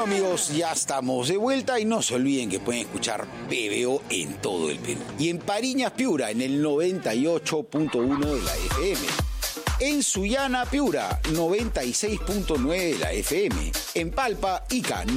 Amigos, ya estamos de vuelta y no se olviden que pueden escuchar PBO en todo el Perú. Y en Pariñas, Piura, en el 98.1 de la FM. En Sullana, Piura, 96.9 de la FM. En Palpa, Ica,